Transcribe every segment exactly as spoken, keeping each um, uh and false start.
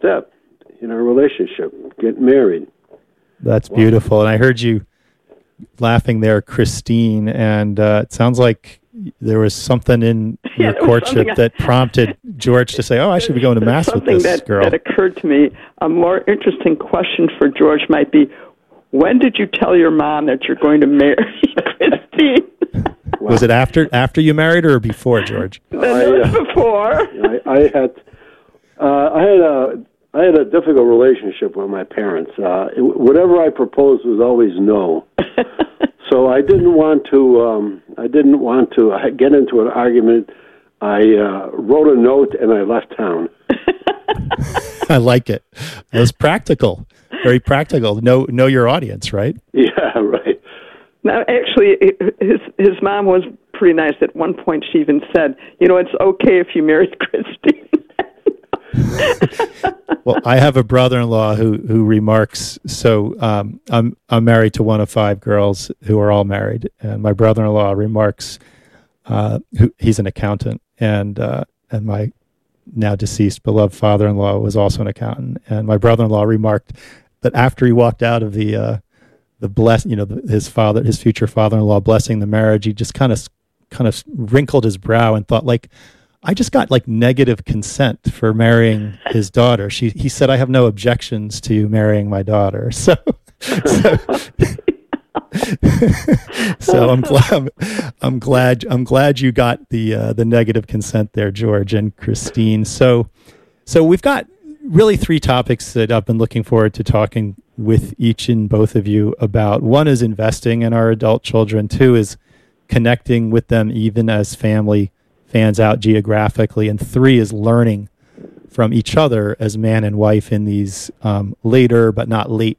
step in our relationship, get married. That's beautiful. And I heard you laughing there, Christine, and uh, it sounds like there was something in yeah, your courtship I, that prompted George to say, oh, I should be going to Mass with this that, girl. Something that occurred to me. A more interesting question for George might be, when did you tell your mom that you're going to marry Christine? Was it after after you married or before, George? I, uh, before. I, I had uh, I had a I had a difficult relationship with my parents. Uh, it, whatever I proposed was always no. So I didn't want to. Um, I didn't want to get into an argument. I uh, wrote a note and I left town. I like it. It was practical, very practical. Know know your audience, right? Yeah, right. Now, actually, his his mom was pretty nice. At one point, she even said, "You know, it's okay if you marry Christine." Well, I have a brother-in-law who who remarks. So um, I'm I'm married to one of five girls who are all married, and my brother-in-law remarks. Uh, who, he's an accountant, and uh, and my now deceased beloved father-in-law was also an accountant. And my brother-in-law remarked that after he walked out of the uh, the bless, you know, the, his father, his future father-in-law blessing the marriage, he just kind of kind of wrinkled his brow and thought, like, I just got like negative consent for marrying his daughter. She he said, I have no objections to you marrying my daughter. So. so so I'm glad I'm glad I'm glad you got the uh, the negative consent there, George and Christine. So so we've got really three topics that I've been looking forward to talking with each and both of you about. One is investing in our adult children. Two is connecting with them even as family fans out geographically. And three is learning from each other as man and wife in these um, later but not late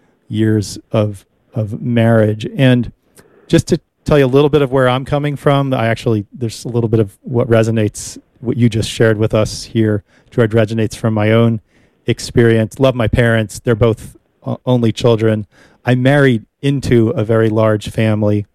years of of marriage. And just to tell you a little bit of where I'm coming from, I actually, there's a little bit of what resonates, what you just shared with us here, George, resonates from my own experience. Love my parents. They're both only children. I married into a very large family,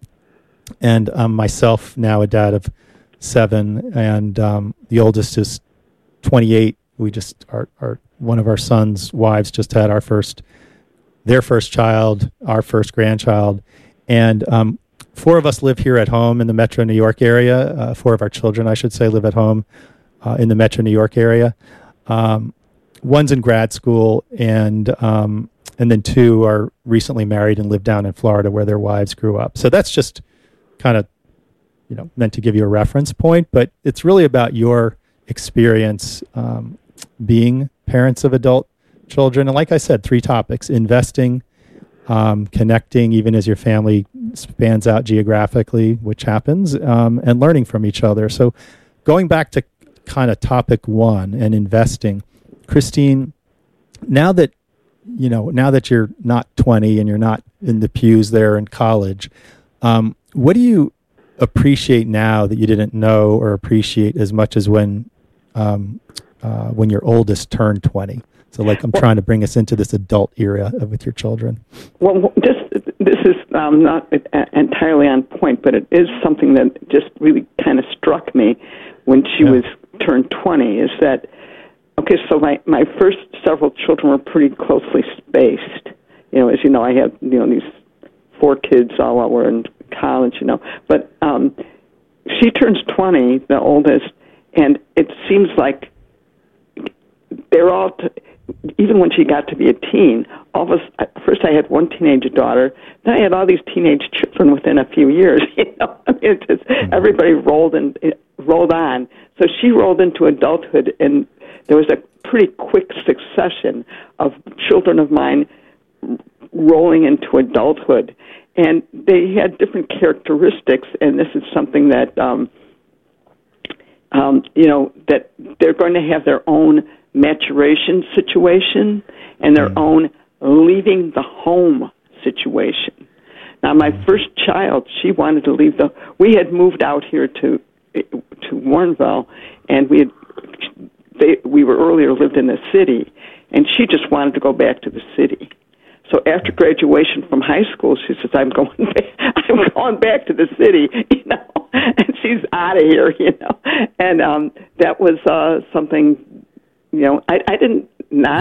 and I'm myself now a dad of seven, and um, the oldest is twenty-eight. We just, our, our one of our sons' wives just had our first their first child, our first grandchild. And um, four of us live here at home in the Metro New York area. Uh, four of our children, I should say, live at home uh, in the Metro New York area. Um, one's in grad school, and um, and then two are recently married and live down in Florida where their wives grew up. So that's just kind of, you know, meant to give you a reference point, but it's really about your experience um, being parents of adult children. And like I said, three topics: investing, um, connecting even as your family spans out geographically, which happens, um, and learning from each other. So going back to kind of topic one and investing, Christine, now that, you know, now that you're not twenty and you're not in the pews there in college, um, what do you appreciate now that you didn't know or appreciate as much as when, um, uh, when your oldest turned twenty? So, like, I'm well, trying to bring us into this adult era with your children. Well, this this is um, not entirely on point, but it is something that just really kind of struck me when she yeah. was turned twenty. Is that okay? So my, my first several children were pretty closely spaced. You know, as you know, I had you know these four kids all while we're in college. You know, but um, she turns twenty, the oldest, and it seems like they're all. T- Even when she got to be a teen, all of us, first I had one teenage daughter, then I had all these teenage children within a few years. You know, I mean, it just, mm-hmm. everybody rolled and rolled on. So she rolled into adulthood, and there was a pretty quick succession of children of mine rolling into adulthood, and they had different characteristics. And this is something that, um, um, you know, that they're going to have their own maturation situation and their mm. own leaving the home situation. Now, my first child, she wanted to leave the. We had moved out here to to Warrenville, and we had they, we were earlier lived in the city, and she just wanted to go back to the city. So after graduation from high school, she says, "I'm going back. I'm going back to the city," you know, and she's out of here, you know, and um, that was uh, something. You know, I, I didn't not